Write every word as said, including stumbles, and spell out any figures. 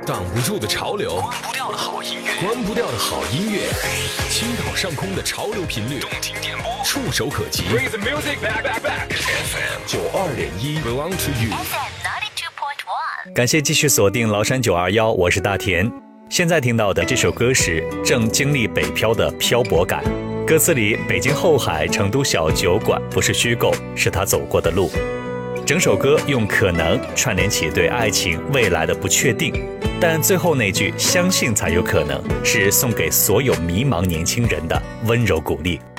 挡不住的潮流，关不掉的好音乐，关不掉的好音乐。青岛上空的潮流频率，动听点播，触手可及。Bring the music back, back, back. F M 九二点一 belong to you. F M ninety-two point one。 感谢继续锁定崂山九二一，我是大田。现在听到的这首歌是正经历北漂的漂泊感。歌词里北京后海、成都小酒馆不是虚构，是他走过的路。整首歌用可能串联起对爱情未来的不确定，但最后那句相信才有可能，是送给所有迷茫年轻人的温柔鼓励。